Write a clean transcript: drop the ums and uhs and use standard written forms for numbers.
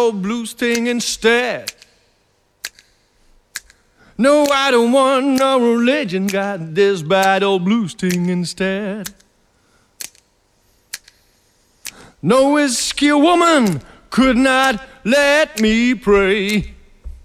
old blues thing instead. No, I don't want no religion, got this bad old blues thing instead. No whiskey woman could not let me pray.